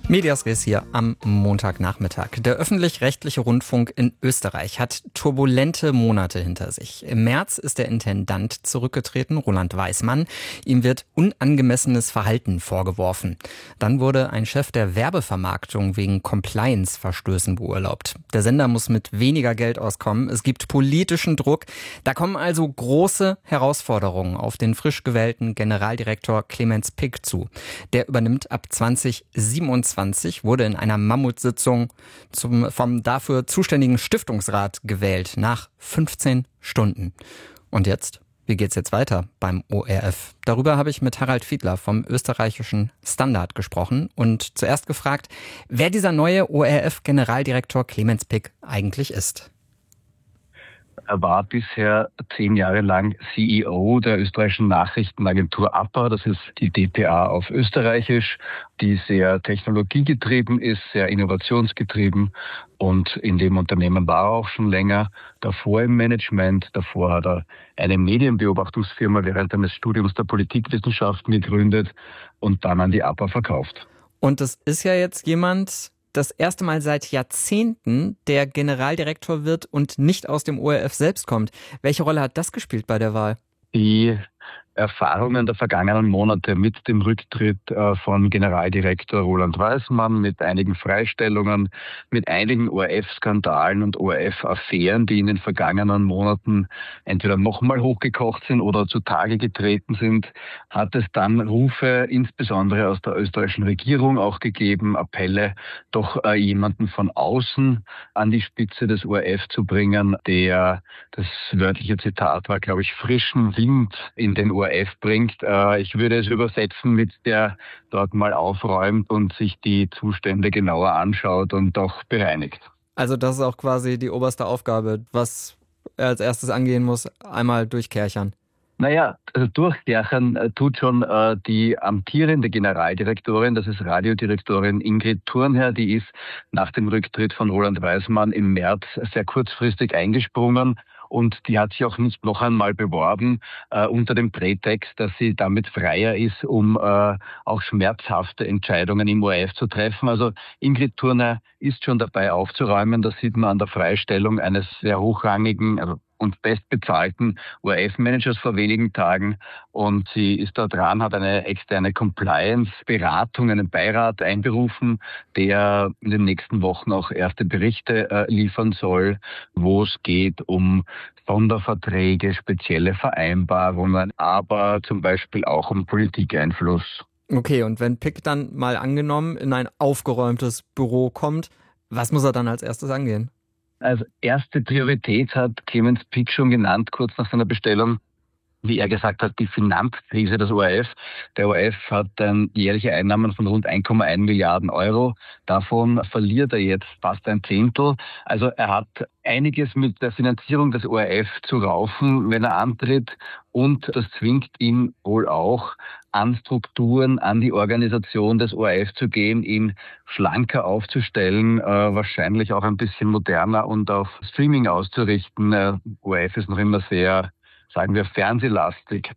Medias Res hier am Montagnachmittag. Der öffentlich-rechtliche Rundfunk in Österreich hat turbulente Monate hinter sich. Im März ist der Intendant zurückgetreten, Roland Weismann. Ihm wird unangemessenes Verhalten vorgeworfen. Dann wurde ein Chef der Werbevermarktung wegen Compliance-Verstößen beurlaubt. Der Sender muss mit weniger Geld auskommen. Es gibt politischen Druck. Da kommen also große Herausforderungen auf den frisch gewählten Generaldirektor Clemens Pick zu. Der übernimmt ab 2027, wurde in einer Mammutsitzung vom dafür zuständigen Stiftungsrat gewählt, nach 15 Stunden. Und jetzt? Wie geht's jetzt weiter beim ORF? Darüber habe ich mit Harald Fiedler vom österreichischen Standard gesprochen und zuerst gefragt, wer dieser neue ORF-Generaldirektor Clemens Pick eigentlich ist. Er war bisher 10 Jahre lang CEO der österreichischen Nachrichtenagentur APA. Das ist die dpa auf Österreichisch, die sehr technologiegetrieben ist, sehr innovationsgetrieben. Und in dem Unternehmen war er auch schon länger. Davor im Management, davor hat er eine Medienbeobachtungsfirma während eines Studiums der Politikwissenschaften gegründet und dann an die APA verkauft. Und das ist ja jetzt jemand, das erste Mal seit Jahrzehnten der Generaldirektor wird und nicht aus dem ORF selbst kommt. Welche Rolle hat das gespielt bei der Wahl? Die Erfahrungen der vergangenen Monate mit dem Rücktritt von Generaldirektor Roland Weismann, mit einigen Freistellungen, mit einigen ORF-Skandalen und ORF-Affären, die in den vergangenen Monaten entweder nochmal hochgekocht sind oder zutage getreten sind, hat es dann Rufe, insbesondere aus der österreichischen Regierung, auch gegeben, Appelle, doch jemanden von außen an die Spitze des ORF zu bringen, der, das wörtliche Zitat war, glaube ich, frischen Wind in den ORF bringt. Ich würde es übersetzen mit der dort mal aufräumt und sich die Zustände genauer anschaut und auch bereinigt. Also das ist auch quasi die oberste Aufgabe, was er als erstes angehen muss, einmal durchkerchern. Naja, also durchkerchern tut schon die amtierende Generaldirektorin, das ist Radiodirektorin Ingrid Thurnherr, die ist nach dem Rücktritt von Roland Weismann im März sehr kurzfristig eingesprungen. Und die hat sich auch nicht noch einmal beworben unter dem Prätext, dass sie damit freier ist, um auch schmerzhafte Entscheidungen im ORF zu treffen. Also Ingrid Thurnherr ist schon dabei aufzuräumen. Das sieht man an der Freistellung eines sehr hochrangigen und bestbezahlten ORF-Managers vor wenigen Tagen. Und sie ist da dran, hat eine externe Compliance-Beratung, einen Beirat einberufen, der in den nächsten Wochen auch erste Berichte liefern soll, wo es geht um Sonderverträge, spezielle Vereinbarungen, aber zum Beispiel auch um Politikeinfluss. Okay, und wenn Pick dann mal angenommen in ein aufgeräumtes Büro kommt, was muss er dann als erstes angehen? Als erste Priorität hat Clemens Pick schon genannt, kurz nach seiner Bestellung, wie er gesagt hat, die Finanzkrise des ORF. Der ORF hat jährliche Einnahmen von rund 1,1 Milliarden Euro. Davon verliert er jetzt fast ein Zehntel. Also er hat einiges mit der Finanzierung des ORF zu raufen, wenn er antritt. Und das zwingt ihn wohl auch, an Strukturen, an die Organisation des ORF zu gehen, ihn schlanker aufzustellen, wahrscheinlich auch ein bisschen moderner und auf Streaming auszurichten. ORF ist noch immer sehr, sagen wir, fernsehlastig.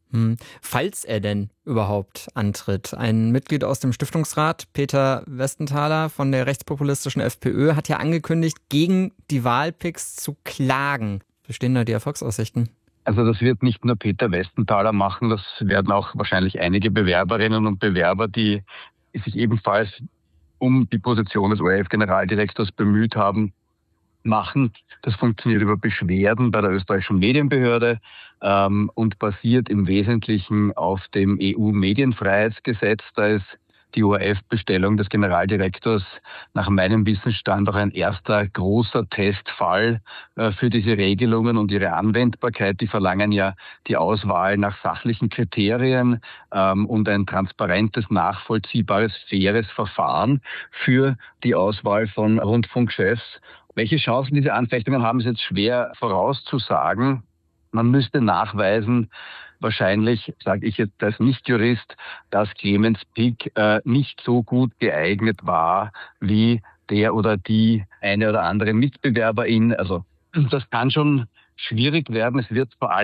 Falls er denn überhaupt antritt. Ein Mitglied aus dem Stiftungsrat, Peter Westenthaler von der rechtspopulistischen FPÖ, hat ja angekündigt, gegen die Wahlpicks zu klagen. Bestehen da die Erfolgsaussichten? Also das wird nicht nur Peter Westenthaler machen, das werden auch wahrscheinlich einige Bewerberinnen und Bewerber, die sich ebenfalls um die Position des ORF-Generaldirektors bemüht haben, machen. Das funktioniert über Beschwerden bei der österreichischen Medienbehörde und basiert im Wesentlichen auf dem EU-Medienfreiheitsgesetz. Da ist die ORF-Bestellung des Generaldirektors nach meinem Wissensstand auch ein erster großer Testfall für diese Regelungen und ihre Anwendbarkeit. Die verlangen ja die Auswahl nach sachlichen Kriterien und ein transparentes, nachvollziehbares, faires Verfahren für die Auswahl von Rundfunkchefs. Welche Chancen diese Anfechtungen haben, ist jetzt schwer vorauszusagen. Man müsste nachweisen, wahrscheinlich, sage ich jetzt als Nicht-Jurist, dass Clemens Pick nicht so gut geeignet war wie der oder die eine oder andere Mitbewerberin. Also das kann schon schwierig werden. Es wird vor allem